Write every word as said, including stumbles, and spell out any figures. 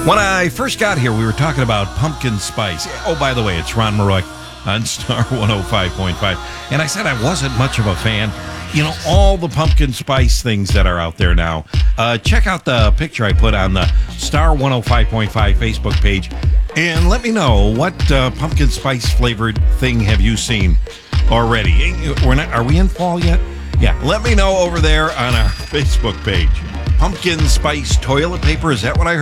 When I first got here, we were talking about pumpkin spice. Oh, by the way, it's Ron Maroy on Star one oh five point five. And I said I wasn't much of a fan. You know, all the pumpkin spice things that are out there now. Uh, check out the picture I put on the Star one oh five point five Facebook page. And let me know, what uh, pumpkin spice flavored thing have you seen already? We're not, are we in fall yet? Yeah, let me know over there on our Facebook page. Pumpkin spice toilet paper, is that what I heard?